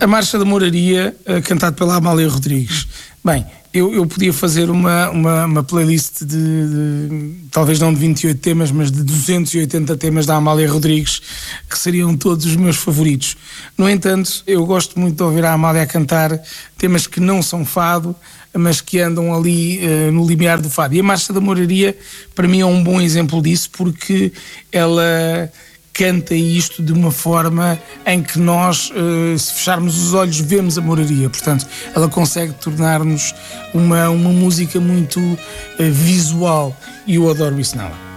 A Marcha da Moraria, cantado pela Amália Rodrigues. Bem, eu podia fazer uma playlist talvez não de 28 temas, mas de 280 temas da Amália Rodrigues, que seriam todos os meus favoritos. No entanto, eu gosto muito de ouvir a Amália cantar temas que não são fado, mas que andam ali no limiar do fado. E a Marcha da Moraria, para mim, é um bom exemplo disso, porque ela canta isto de uma forma em que nós, se fecharmos os olhos, vemos a moraria. Portanto, ela consegue tornar-nos uma música muito visual, e eu adoro isso nela.